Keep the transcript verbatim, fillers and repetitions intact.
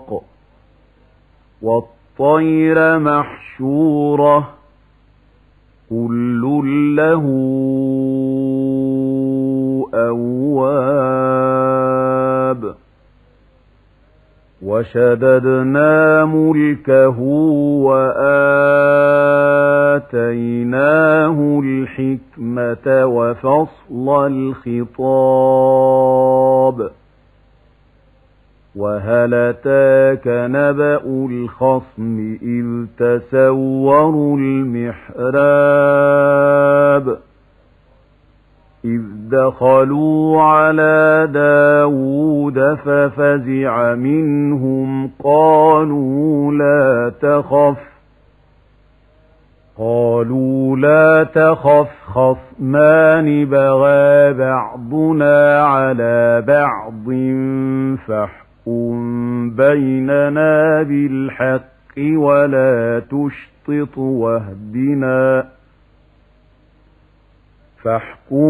إسحاق والطير محشورة كل له أواب وشددنا ملكه وآتيناه الحكمة وفصل الخطاب وهل أتاك نبأ الخصم إذ تسوروا المحراب إذ دخلوا على داود ففزع منهم قالوا لا تخف قالوا لا تخف خصمان بغى بعضنا على بعض فاحكم بيننا بالحق ولا تشطط واهدنا فاحكم